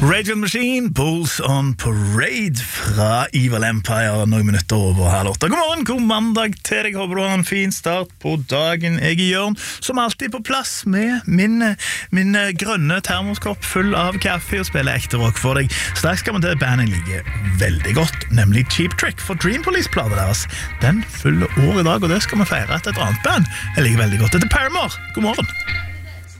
Rage Against the Machine, Bulls on Parade fra Evil Empire, noen minutter over 7:30. God morgen, god mandag til deg. Håper du har en fin start på dagen. Jeg er Jørn, som alltid på plass med min grønne termoskopp full av kaffe og spiller ekte rock for deg. Straks skal vi til et band jeg liker veldig godt, nemlig Cheap Trick, for Dream Police-platen deres. Den fyller år i dag, og det skal vi feire etter et annet band jeg liker veldig godt. Dette er Paramore. God morgen.